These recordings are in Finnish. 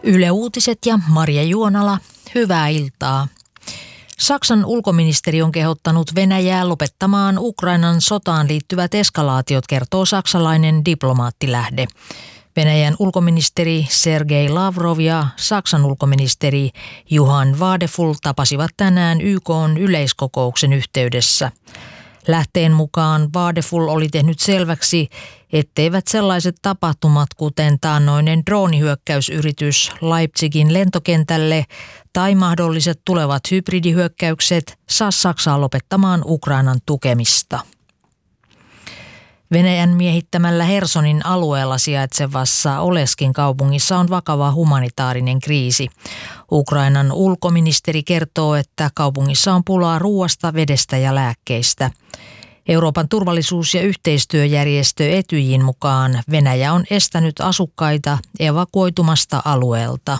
Yle Uutiset ja Marja Juonala, hyvää iltaa. Saksan ulkoministeri on kehottanut Venäjää lopettamaan Ukrainan sotaan liittyvät eskalaatiot, kertoo saksalainen diplomaattilähde. Venäjän ulkoministeri Sergei Lavrov ja Saksan ulkoministeri Johann Wadefull tapasivat tänään YK:n yleiskokouksen yhteydessä. Lähteen mukaan Wadefull oli tehnyt selväksi, etteivät sellaiset tapahtumat, kuten taannoinen droonihyökkäysyritys Leipzigin lentokentälle tai mahdolliset tulevat hybridihyökkäykset, saa Saksaa lopettamaan Ukrainan tukemista. Venäjän miehittämällä Hersonin alueella sijaitsevassa Oleskin kaupungissa on vakava humanitaarinen kriisi. Ukrainan ulkoministeri kertoo, että kaupungissa on pulaa ruoasta, vedestä ja lääkkeistä. Euroopan turvallisuus- ja yhteistyöjärjestö Etyjin mukaan Venäjä on estänyt asukkaita evakuoitumasta alueelta.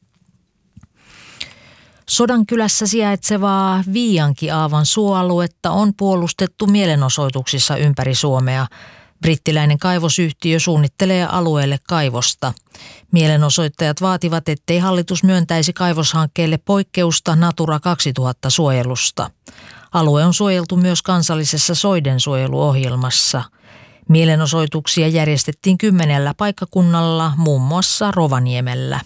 Sodankylässä sijaitsevaa Viiankiaavan suoaluetta on puolustettu mielenosoituksissa ympäri Suomea. Brittiläinen kaivosyhtiö suunnittelee alueelle kaivosta. Mielenosoittajat vaativat, ettei hallitus myöntäisi kaivoshankkeelle poikkeusta Natura 2000 suojelusta. Alue on suojeltu myös kansallisessa soidensuojeluohjelmassa. Mielenosoituksia järjestettiin 10 paikkakunnalla, muun muassa Rovaniemellä.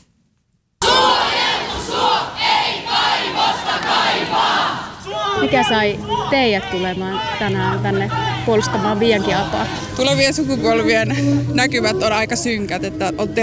Mikä sai teidät tulemaan tänään tänne puolustamaan Viiankiaapaa? Tulevien sukupolvien näkymät on aika synkät, että on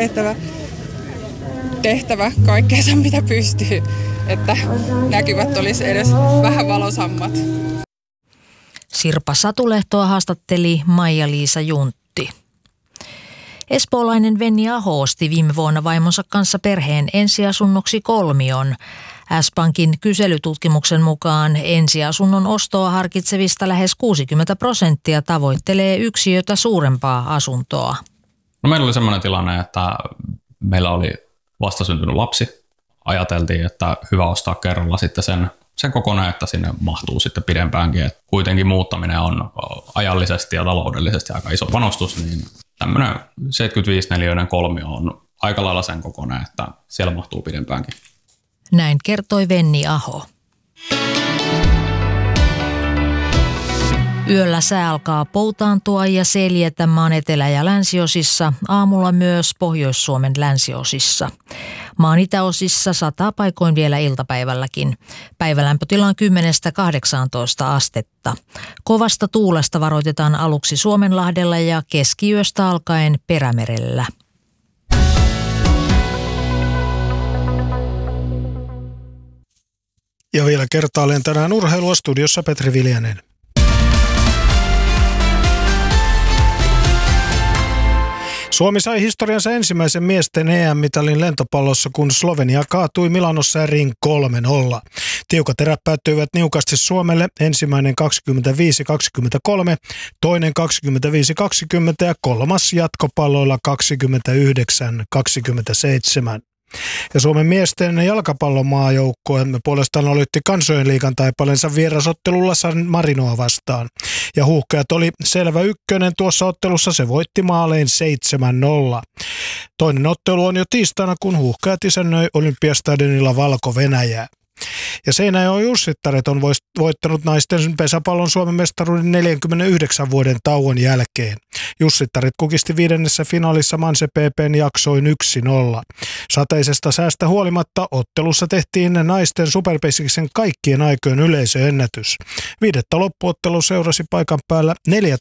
tehtävä kaikkeensa mitä pystyy, että näkymät olisi edes vähän valosammat. Sirpa Satulehtoa haastatteli Maija-Liisa Juntti. Espoolainen Venni Aho osti viime vuonna vaimonsa kanssa perheen ensiasunnoksi kolmion. S-Pankin kyselytutkimuksen mukaan ensiasunnon ostoa harkitsevista lähes 60% tavoittelee yksiötä suurempaa asuntoa. No meillä oli sellainen tilanne, että meillä oli vastasyntynyt lapsi. Ajateltiin, että hyvä ostaa kerralla sitten sen kokonaan, että sinne mahtuu sitten pidempäänkin. Et kuitenkin muuttaminen on ajallisesti ja taloudellisesti aika iso panostus, niin tämmöinen 75-neliöinen kolmio on aika lailla sen kokonaan, että siellä mahtuu pidempäänkin. Näin kertoi Venni Aho. Yöllä sää alkaa poutaantua ja seljetä maan etelä- ja länsiosissa, aamulla myös Pohjois-Suomen länsiosissa. Maan itäosissa sataa paikoin vielä iltapäivälläkin. Päivälämpötila on 10–18 astetta. Kovasta tuulesta varoitetaan aluksi Suomenlahdella ja keskiyöstä alkaen Perämerellä. Ja vielä kertaalleen tänään urheilua studiossa Petri Viljanen. Suomi sai historiansa ensimmäisen miesten EM-mitalin lentopallossa, kun Slovenia kaatui Milanossa erin 3-0. Tiukat erät päättyivät niukasti Suomelle, ensimmäinen 25-23, toinen 25-20 ja kolmas jatkopalloilla 29-27. Ja Suomen miesten jalkapallomaajoukkue puolestaan aloitti kansojen liigan taipaleensa vierasottelulla San Marinoa vastaan. Ja Huuhkajat oli selvä ykkönen tuossa ottelussa, se voitti maalein 7-0. Toinen ottelu on jo tiistaina, kun Huuhkajat isännöi Olympiastadionilla Valko-Venäjää. Ja Seinäjoen Jussittaret on voittanut naisten pesäpallon Suomen mestaruuden 49 vuoden tauon jälkeen. Jussittaret kukisti 5. finaalissa Manse PP:n jaksoin 1-0. Sateisesta säästä huolimatta ottelussa tehtiin naisten superpesiksen kaikkien aikojen yleisöennätys. 5. loppuottelu seurasi paikan päällä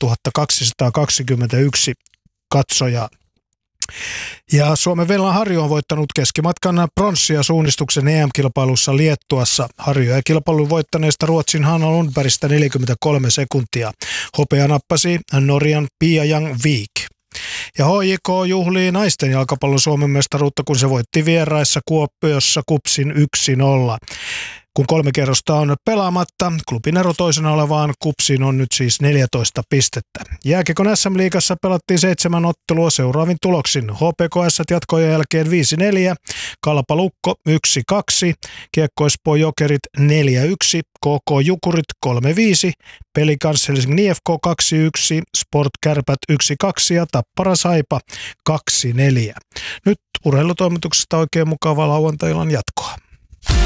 4221 katsojaa. Ja Suomen Vellan Harju on voittanut keskimatkan pronssia suunnistuksen EM-kilpailussa Liettuassa. Harju ja kilpailun voittaneesta Ruotsin Hanna Lundbergistä 43 sekuntia. Hopea nappasi Norjan Pia Jang-Viik. Ja HJK juhlii naisten jalkapallon Suomen mestaruutta, kun se voitti vieraissa Kuopiossa KuPSin 1-0. Kun 3 kierrosta on pelaamatta, klubin ero toisena olevaan KuPSiin on nyt siis 14 pistettä. Jääkiekon SM-liigassa pelattiin 7 ottelua seuraavin tuloksin. HPKS jatkojen jälkeen 5-4, Kalpa Lukko 1-2, Kiekko Espoo Jokerit 4-1, KK Jukurit 3-5, Pelikans Helsingin IFK 2-1, Sport Kärpät 1-2 ja Tappara Saipa 2-4. Nyt urheilutoimituksesta oikein mukavaa lauantai-illan jatkoa.